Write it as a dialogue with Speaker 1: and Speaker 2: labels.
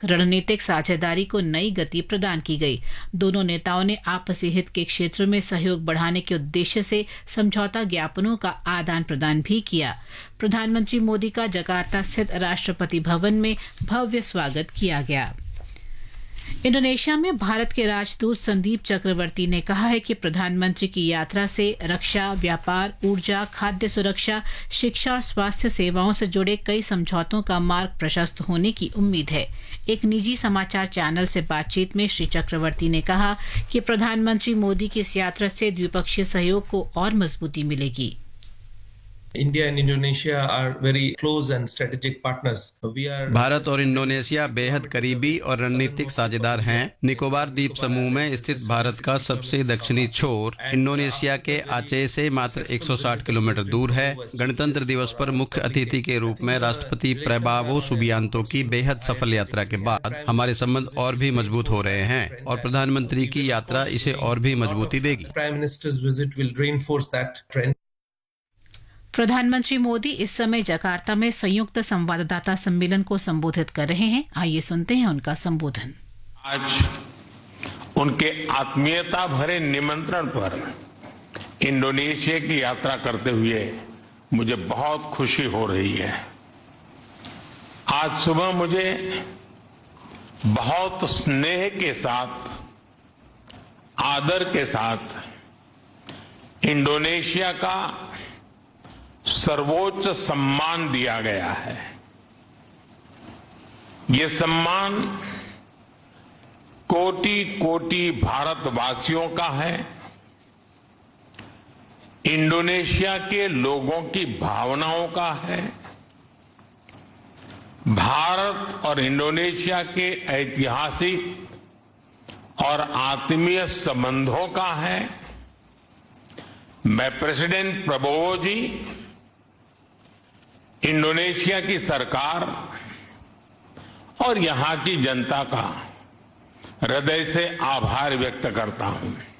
Speaker 1: रणनीतिक साझेदारी को नई गति प्रदान की गई। दोनों नेताओं ने आपसी हित के क्षेत्रों में सहयोग बढ़ाने के उद्देश्य से समझौता ज्ञापनों का आदान प्रदान भी किया। प्रधानमंत्री मोदी का जकार्ता स्थित राष्ट्रपति भवन में भव्य स्वागत किया गया। इंडोनेशिया में भारत के राजदूत संदीप चक्रवर्ती ने कहा है कि प्रधानमंत्री की यात्रा से रक्षा, व्यापार, ऊर्जा, खाद्य सुरक्षा, शिक्षा और स्वास्थ्य सेवाओं से जुड़े कई समझौतों का मार्ग प्रशस्त होने की उम्मीद है। एक निजी समाचार चैनल से बातचीत में श्री चक्रवर्ती ने कहा कि प्रधानमंत्री मोदी की इस यात्रा से द्विपक्षीय सहयोग को और मजबूती मिलेगी।
Speaker 2: India and Indonesia are very close and strategic partners.
Speaker 3: Bharat और इंडोनेशिया बेहद करीबी और रणनीतिक साझेदार हैं। निकोबार द्वीप समूह में स्थित भारत का सबसे दक्षिणी छोर इंडोनेशिया के आचे से मात्र 160 किलोमीटर दूर है। गणतंत्र दिवस पर मुख्य अतिथि के रूप में राष्ट्रपति प्रैबावो सुबियांतो की बेहद सफल यात्रा के बाद हमारे संबंध और भी मजबूत हो रहे हैं और प्रधानमंत्री की यात्रा इसे और भी मजबूती देगी।
Speaker 2: Prime Minister's visit will reinforce that trend.
Speaker 1: प्रधानमंत्री मोदी इस समय जकार्ता में संयुक्त संवाददाता सम्मेलन को संबोधित कर रहे हैं। आइए सुनते हैं उनका संबोधन।
Speaker 4: आज उनके आत्मीयता भरे निमंत्रण पर इंडोनेशिया की यात्रा करते हुए मुझे बहुत खुशी हो रही है। आज सुबह मुझे बहुत स्नेह के साथ, आदर के साथ इंडोनेशिया का सर्वोच्च सम्मान दिया गया है। ये सम्मान कोटि कोटि भारतवासियों का है। इंडोनेशिया के लोगों की भावनाओं का है। भारत और इंडोनेशिया के ऐतिहासिक और आत्मीय संबंधों का है। मैं प्रेसिडेंट प्रबोवो जी, इंडोनेशिया की सरकार और यहां की जनता का हृदय से आभार व्यक्त करता हूं।